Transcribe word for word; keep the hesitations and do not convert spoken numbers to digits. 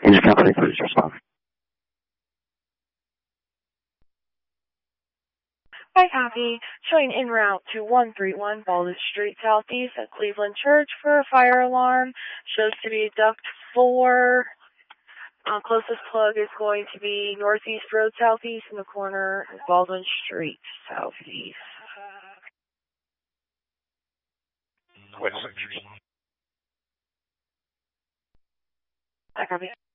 Engine company, please respond. Hi, copy. Showing en route to one three one Baldwin Street Southeast at Cleveland Church for a fire alarm. Shows to be duct four. Uh, closest plug is going to be Northeast Road Southeast in the corner of Baldwin Street Southeast. Wait a second. Hi, copy.